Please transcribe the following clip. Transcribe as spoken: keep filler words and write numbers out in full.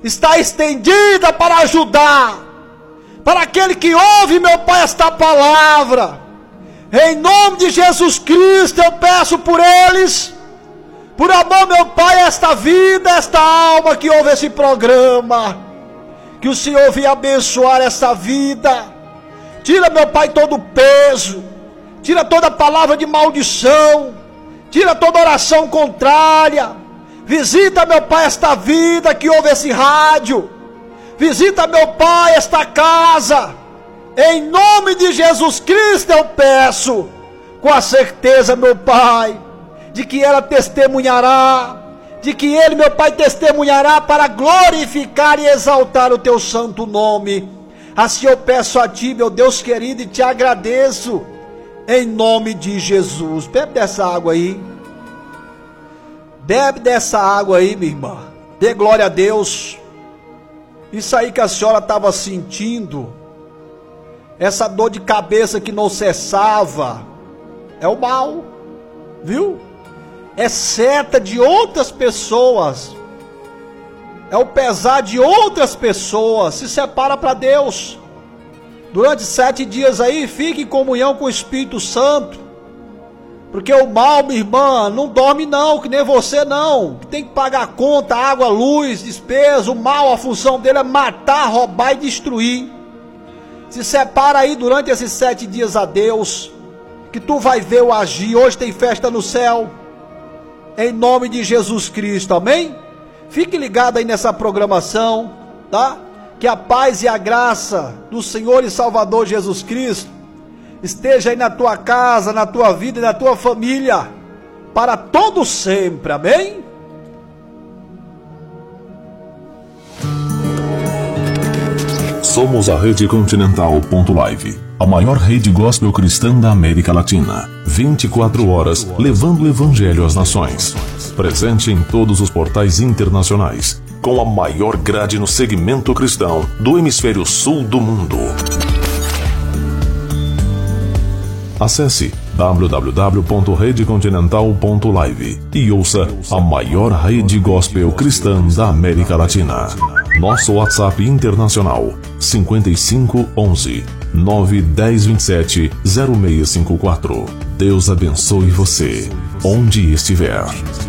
está estendida para ajudar, para aquele que ouve, meu Pai, esta palavra. Em nome de Jesus Cristo eu peço por eles, por amor, meu Pai, esta vida, esta alma que ouve esse programa, que o Senhor venha abençoar essa vida. Tira, meu Pai, todo o peso, tira toda palavra de maldição, tira toda oração contrária. Visita, meu Pai, esta vida que ouve esse rádio. Visita, meu Pai, esta casa. Em nome de Jesus Cristo eu peço, com a certeza, meu Pai, de que ela testemunhará, de que ele, meu Pai, testemunhará para glorificar e exaltar o teu santo nome. Assim eu peço a ti, meu Deus querido, e te agradeço, em nome de Jesus. Bebe dessa água aí. Bebe dessa água aí, minha irmã. Dê glória a Deus. Isso aí que a senhora estava sentindo, essa dor de cabeça que não cessava, é o mal, viu? É seta de outras pessoas, é o pesar de outras pessoas. Se separa para Deus. Durante sete dias aí, fique em comunhão com o Espírito Santo. Porque o mal, minha irmã, não dorme não, que nem você não. Tem que pagar conta, água, luz, despesa. O mal, a função dele é matar, roubar e destruir. Se separa aí durante esses sete dias a Deus, que tu vai ver o agir. Hoje tem festa no céu, em nome de Jesus Cristo, amém? Fique ligado aí nessa programação, tá? Que a paz e a graça do Senhor e Salvador Jesus Cristo esteja aí na tua casa, na tua vida e na tua família, para todo sempre, amém? Somos a Rede Continental.live, a maior rede gospel cristã da América Latina. vinte e quatro horas, levando o evangelho às nações. Presente em todos os portais internacionais, com a maior grade no segmento cristão do hemisfério sul do mundo. Acesse w w w ponto rede continental ponto live e ouça a maior rede gospel cristã da América Latina. Nosso WhatsApp internacional cinco cinco um um nove um zero dois sete zero seis cinco quatro. Deus abençoe você, onde estiver.